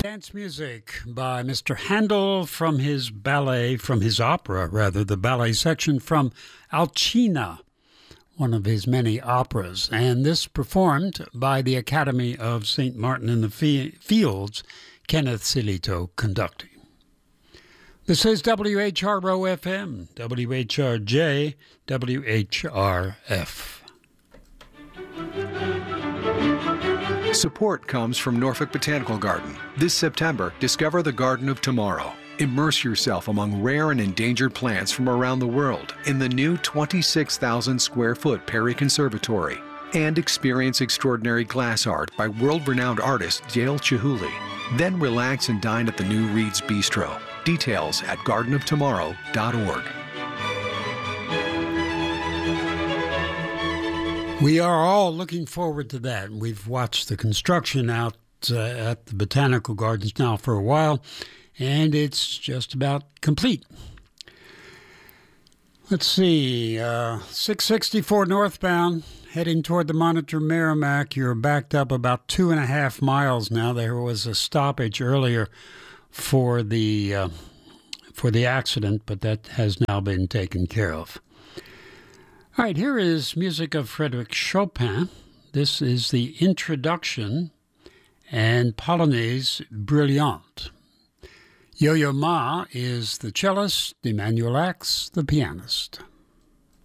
Dance music by Mr. Handel from his opera, the ballet section from Alcina, one of his many operas, and this performed by the Academy of St. Martin in the Fields, Kenneth Silito conducting. This is WHRO-FM, WHRJ, WHRF. Support comes from Norfolk Botanical Garden. This September, discover the Garden of Tomorrow. Immerse yourself among rare and endangered plants from around the world in the new 26,000 square foot Perry Conservatory. And experience extraordinary glass art by world-renowned artist Dale Chihuly. Then relax and dine at the new Reed's Bistro. Details at gardenoftomorrow.org. We are all looking forward to that. We've watched the construction out at the Botanical Gardens now for a while, and it's just about complete. Let's see, 664 northbound, heading toward the Monitor Merrimack. You're backed up about 2.5 miles now. There was a stoppage earlier for the accident, but that has now been taken care of. All right, here is music of Frédéric Chopin. This is the introduction and Polonaise Brillante. Yo-Yo Ma is the cellist, Emmanuel Axe, the pianist.